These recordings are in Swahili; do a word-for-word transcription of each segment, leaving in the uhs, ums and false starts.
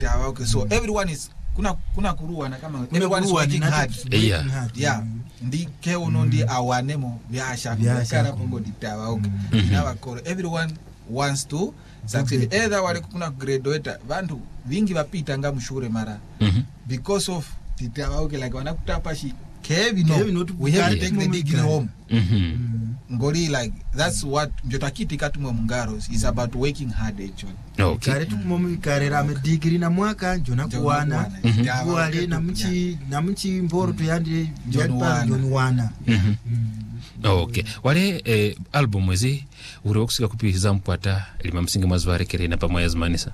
okay, so everyone is kuna kuna kuruana kama everyone is working hard. Yeah. Yeah. Ndi ke uno ndi awanemo byasha kana pongo ditawa okay. Nawa koro everyone wants to succeed. Either wale kuna graduate vantu vingi vapita nga mushure mara because of ditawa okay, like wanakutapa shi Kevin no we have to take the degree home. Ngori like that's what jotakiti katumwe mungaros is about working hard actually. Okay. Kare tumomu karera me degree na mwaka jona kuwana wale na mchi na mchi mboro to yandi jonwana. Okay. Wale eh, album wezi uri okusika kupiza mpata lima msingi mazvare kere na pamoja zmanisa.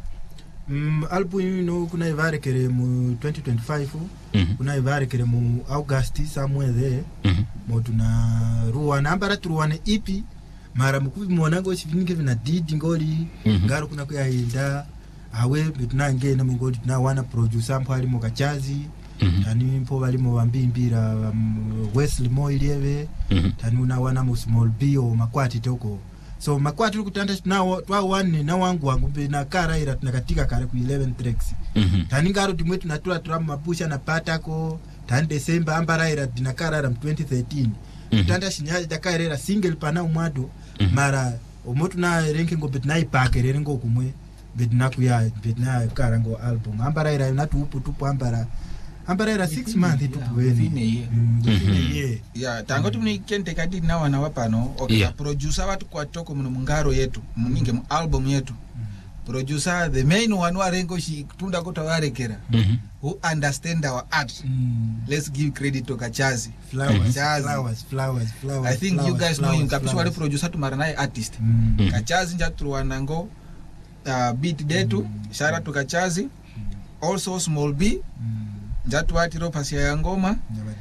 Mm, album ino kuna ivare kere mu twenty twenty-five mm-hmm. kuna ivare kere mu August samweze mm-hmm. mo tuna ruwana ambara turuwane E P mara mukubi mwanango chivinike vina didi ngoli mm-hmm. ngaro kuna kuyainda awe tunange na ngoli tuna wana producer mpali mo kachazi mm-hmm. tani mpo bali mo bambimbira um, Wesley Moileve mm-hmm. tani una wana mu Small B o makwati toko. So makwati kutanda na twa one na wangu wangu be na kara ira tunakatika kare ku eleven tracks. Mhm. Tani ngaro timwe tunatura tura mapusha na patako tani December ambara ira dinakara ram twenty thirteen. Mm-hmm. Tanda shinyaje dakara ira single pana umwado mm-hmm. mara omotu na ranking go bit na ipake rere ngo kumwe bit na kuya bit na kara ngo album ambara ira na tupu tupu ambara ambara ira six months tupu weni. Yeah. Yeah, tango tumni kente kadi na wana wapano okay yeah. Producer watu kwa toko muno mungaro yetu muninge mu album yetu mm. Producer the main one wa rengo shi tunda kota warekera mm-hmm. who understand our art mm. Let's give credit to Kachazi flowers Kachazi. flowers flowers flowers I think flowers, you guys flowers, know him kapiswa wale producer tu maranai artist mm. Mm. Kachazi njatu wanango uh, beat detu mm. Shara to Kachazi mm. Also Small B mm. Njatu wati ropasi ya ngoma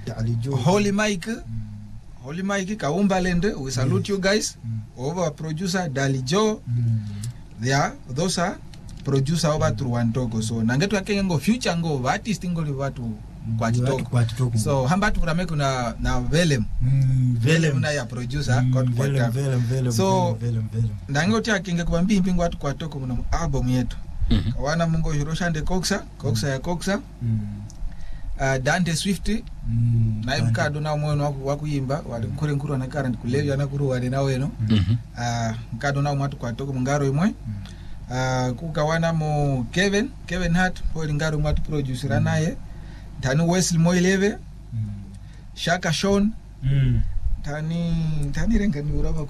Holy Mike mm. Holy Mike Kaumba Lende we salute mm. you guys mm. Over producer Dali Joe mm. They are those are producer over through one toko so nangetu akenge ngo future ngo artist ngo li watu mm. kwa toko so hamba tu kurame kuna na Velem mm. Velem na ya producer mm. kwa Velem Velem Velem so Velem Velem nangetu akenge kwa mbimbi ngo watu kwa toko mna album yetu mm-hmm. Kawana mungo Hiroshande Coxa Coxa mm. ya Coxa mm. Uh, Dante Swift mm, na mkado na mwono wakuyimba wali kure nkuru anakara ndikuleyo anakuru wali na weno mm-hmm. uh, mkado na mwatu kwa toko mungaro imwe uh, kukawana mo Kevin Kevin Hart poli ngaro mwatu producer mm. Naye tani Wesley Moileve mm. Shaka Sean mm. tani tani renga ni urabako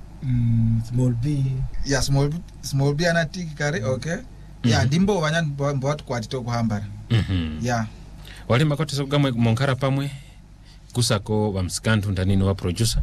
mm, Small B yeah Small Small B anatiki kare okay mm-hmm. Yeah dimbo wanyan mwatu kwa toko hambara mm-hmm. Yeah wale makote sogamwe monkara pamwe kusako wa msikantu ndanini wa producer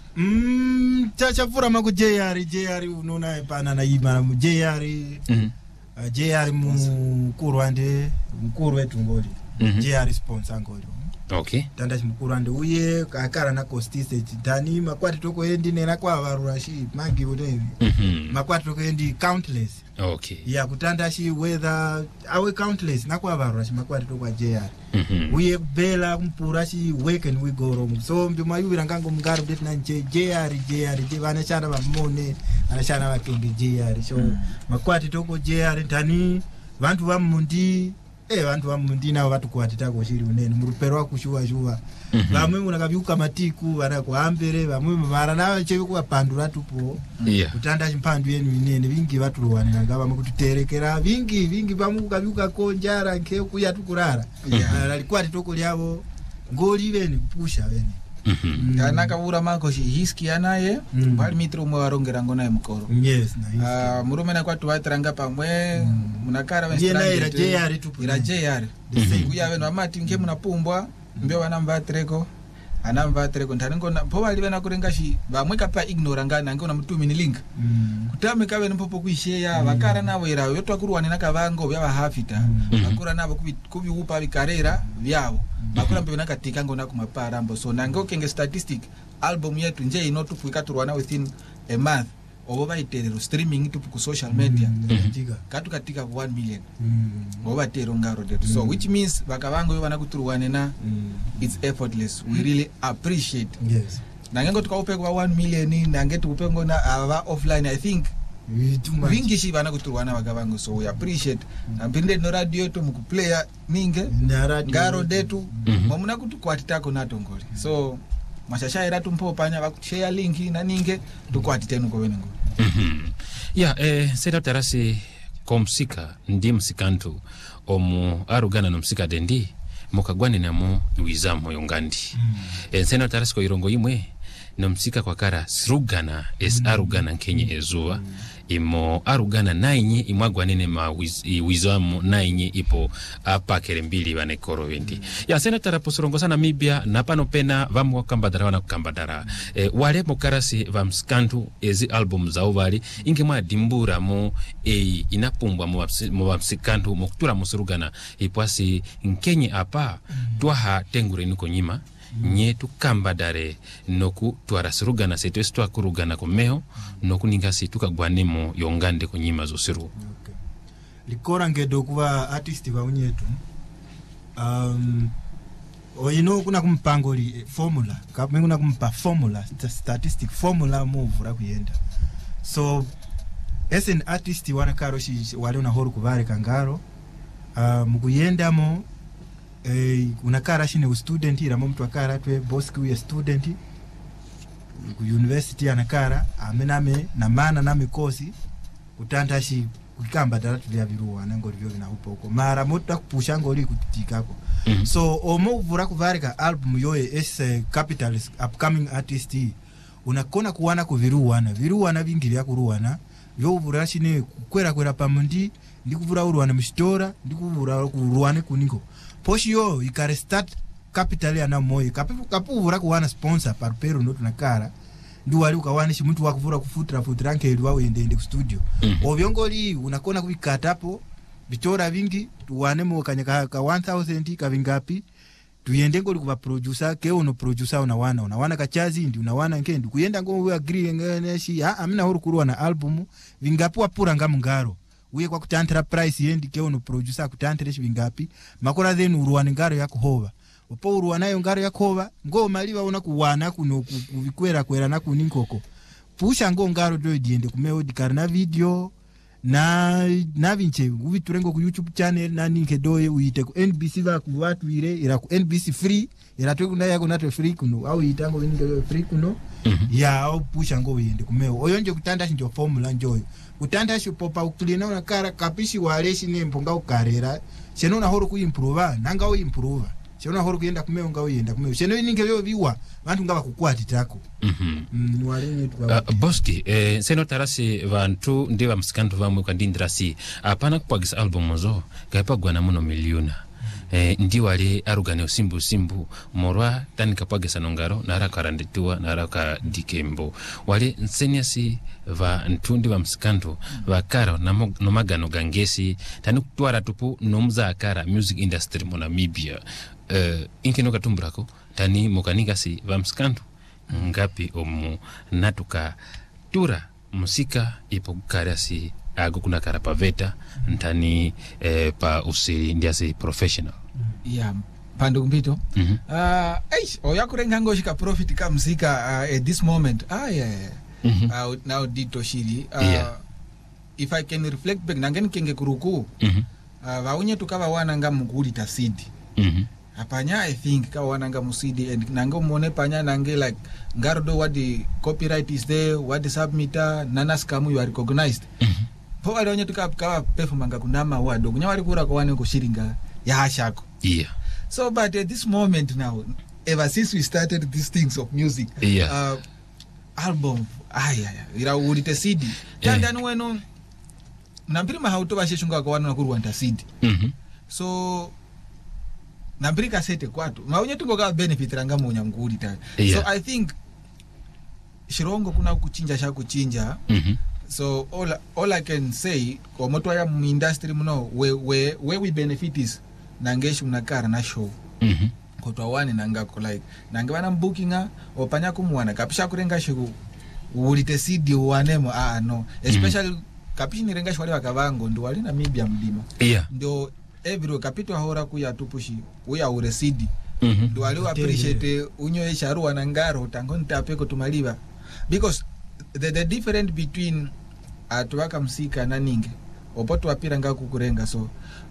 mm chachafura maku J R J R unona epana na ima mu J R mm uh, J R mu kurwande mkuru wetu ngoli mm-hmm. J R sponsor ngoli okay tanda mkuru ande uye akara na costise tani makwati toko endi nena kwa varurashi magi udevi mm-hmm. makwati toko endi countless okay ya kutanda shi whether awe countless na kwa varurashi makwati toko J R mm-hmm. uye bela mpura shi where can we go wrong so mbi mayubira ngango mngaro det na J R J R je bana chana bamone ana chana bakenge J R so mm. makwati toko J R tani vantu vamundi eh vantu vamundi na watu kwatita ko shiri unene murupero akushuwa shuwa bamwe mm-hmm. munakabyuka matiku bana kuambere bamwe mara nawe chewe kwa pandura tupo yeah. Kutanda chimpandu yenu inene vingi watu ruwane ngaba makututerekera vingi vingi bamwe kukabyuka ko njara nke kuya tukurara yeah. Alikuwa toko lyabo ngoli bene kupusha bene mhm kana kabura mako shi hiski anaye mm. Bali mitro mwe warongera ngona ye mukoro yes nice ah uh, murume na kwatu watranga pamwe mm. Munakara we strand ira J R tupu ira J R kuya beno amati nge munapumbwa mbyo banamba treko anamba treko ntaningo po bali bena kurenga shi bamwe kapa ignore ngana ngona mutumi ni link mm. Kutame kabe mpopo kuishare bakara nabo ira yotwa kurwane nakabango byaba hafita mm. Bakura nabo kubi kubi upa bikarera byabo bakura mbe nakatika ngona kumapara mbo so nango kenge statistic album yetu nje inotu fuikaturwana within a month oba iterero streaming tu ku social media mm. Katu katika one million mm. Oba tero ngaro detu mm. So which means bakabango yo banakuturwane na mm. It's effortless we really appreciate yes nangengo tukaupe kwa one million nange tukupe ngona aba offline I think vingi shi vana kuturwana vakavangu, so we appreciate ambinde no radio yetu mukuplaya minge ngaro detu momuna kutukwatitako natongoli, so mashashaira tumpopanya vakushare linki na ninge tukwatitenu kwa wenengo. Ya eh Seda Tarasi komsika ndi msikantu omu arugana no msika dendi mukagwane namo wizamo yongandi. Mm. E, Seda Tarasi ko irongo imwe no msika kwa kara srugana es arugana kenye ezuwa imo arugana nainye imwagwanene ma wiz, wizamo nainye ipo apa kerembili wane koro wendi. Ya Seda Tarapo surongo sana Namibia napano pena vamu wakambadara wana kukambadara. E, wale mokarasi vamskantu ezi album za uvali inge mwa dimbura mo e, inapumbwa mo vamsikantu mo kutura musurugana ipwasi nkenye apa tuaha tengure nuko nyima nye tukambadare noku tuarasirugana setu estu akurugana kumeo noku ningasi tukagwanemo yongande kunyima zosiru. Okay. Likora ngedo kuwa artisti wa unyetu um, o you know kuna kumpango li formula kapengu na kumpa formula statistic formula move ra kuyenda, so as an artist wana karo shi wale una horu kuvare kangaro um, kuyenda mo eh unakara shine u student ira mtu akara twe boss ku ya student ku university anakara amename na mana na mikosi utanda shi kukamba daratu ya viruwa nango livyo na upo uko mara moto kupusha ngoli kutikako. Mm -hmm. So omo vura kuvarika album yoye es uh, capitalist upcoming artist unakona kuwana ku viruwana viruwana vingi vya kuruwana yo vura shine kwera kwera pamundi ndikuvura uruwana mstora ndikuvura kuruwane kuniko poshi yo ikare start capital ya na moyo kapu kapuvura kuwana sponsor par pero no tunakara ndu wali ukawana shi mtu wakuvura kufutra futra nke ili wawe ende ku studio. Mm -hmm. Ovyongoli unakona kubikatapo bitora vingi tuwane mo kanyaka ka one thousand ka vingapi tuyende ngoli kuba producer ke uno producer una wana una wana kachazi ndi una wana nkendi kuyenda ngo we agree ngene shi ha amina huru kuruwa na album vingapi wapura ngamungaro uye kwa kutantra price yendi ke uno producer kutantra shi vingapi makora then uruwa ngaro yakuhova upo uruwa nayo ngaro yakuhova ngo maliva una kuwana kuno kuvikwera kwera na kuninkoko pusha ngo ngaro do diende kumeo dikarna video na na vinche uviturengo ku YouTube channel na ninke doye uite ku N B C va ku watu ire ira ku N B C free ira tu kuna yako nato free kuno au itango winge free kuno. Mm -hmm. Ya au pusha ngo yende kumeo oyonje kutanda njo formula njoyo utanda shi popa uklina na kara kapishi wale shi ne mponga ukarera sheno na horo ku improve nanga o improve sheno horo kuyenda kumeo ngao yenda kumeo sheno ninge yo viwa bantu ngaba kukwati tako. Mhm. Mm wale tu uh, Boski eh Seda Tarasi vantu ndiva msikantu vamwe kwa ndindrasi apana kupagisa album zo kaipa na muno miliona. Eh ndi wale arugane simbu simbu morwa tani kapagisa nongaro na haraka randitua na haraka dikembo wale nseniasi va ntundi va msikantu va kara na no magano gangesi tani kutwara tupu nomza akara music industry mo Namibia. Uh, inkino katumbrako tani mokaningasi va msikantu ngapi omu natuka tura musika ipo karasi ago kuna kara paveta ntani eh, pa usi ndiasi professional. Yeah, pandu mbito. Mm -hmm. uh, eish oyakurenga ngo shika profit ka musika uh, at this moment ah yeah, yeah. Mm -hmm. uh, now dito shiri uh, yeah. If I can reflect back nangen kenge kuruku. Mm -hmm. uh, vaunye tukava wana nga muguli tasidi. Mhm. Mm apanya I think ka wananga musidi and nango mone panya nange like ngardo what the copyright is there, what the submitter nanas kamu you are recognized. Mm -hmm. Po wale onye tukapika performanga kunama wado kunya wali kura kwa wane kushiringa ya hashako. Yeah. So but at this moment now ever since we started these things of music, yeah. uh, album aya ira ulite C D tanda yeah. Nweno nambiri mahauto basheshunga kwa wana kuru wanta C D. Mhm. Mm so nambiri kasete kwatu maunye tungoka benefit ranga munya nguri ta. Yeah. So I think shirongo kuna kuchinja sha kuchinja. Mhm. Mm so all all I can say kwa moto ya mu industry muno we we we we benefit is nangeshu mnakara na show. Mhm. Mm kotwa wani nanga ko like nange bana bookinga opanya kumwana kapisha kurenga shiku ulite C D wanemo ah no especially. Mm -hmm. Kapishi nirenga shwali wakavango ndo wali na Namibia mlima. Yeah. Ndo every kapito hora kuya tupushi uya ure C D. Mhm. Mm ndo wali appreciate unyo esharu wanangaro tango ntape ko tumaliva because the the difference between atu vakamsika naninge opo twapira nga kukurenga so